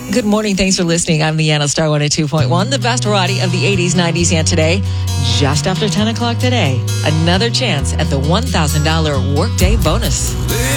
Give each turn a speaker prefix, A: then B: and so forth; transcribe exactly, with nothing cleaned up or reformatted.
A: Good morning. Thanks for listening. I'm Leanna, Star one oh two point one. The best variety of the eighties, nineties, and today. Just after ten o'clock today, another chance at the one thousand dollars workday bonus.